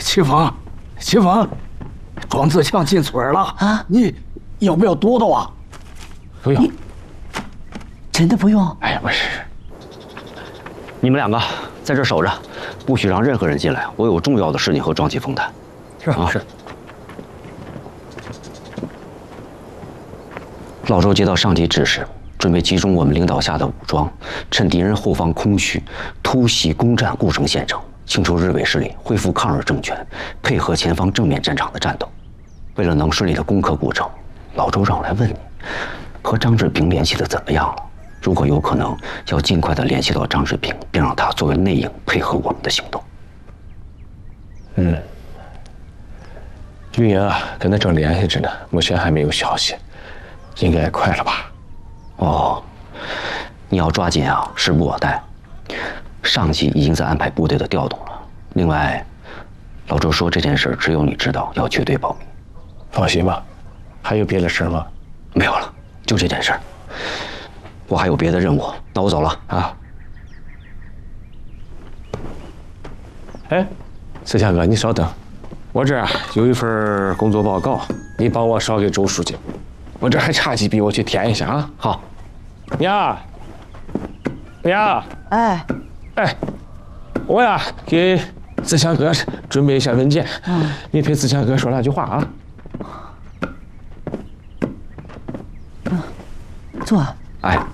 齐峰，齐峰，庄子强进村了啊！你要不要躲躲啊？ 不用， 真的不用？ 哎呀，不是。 你们两个在这守着，不许让任何人进来。我有重要的事情和庄启峰谈。 是啊，是。 老周接到上级指示，准备集中我们领导下的武装，趁敌人后方空虚，突袭攻占固城县城，清除日伪势力，恢复抗日政权，配合前方正面战场的战斗。为了能顺利的攻克固城，老周让我来问你，和张志平联系的怎么样了？如果有可能，要尽快的联系到张志平，并让他作为内应配合我们的行动。 军营啊，跟他正联系着呢，目前还没有消息，应该快了吧？ 哦，你要抓紧啊，时不我待。上级已经在安排部队的调动了。另外，老周说这件事只有你知道，要绝对保密。 放心吧，还有别的事吗？ 没有了，就这件事。我还有别的任务，那我走了啊。 哎，思强哥，你稍等，我这儿有一份工作报告，你帮我捎给周书记。我这还差几笔，我去填一下啊。 好。 呀， 哎， 我呀给思强哥准备一下文件，你陪思强哥说两句话啊。 坐。 哎。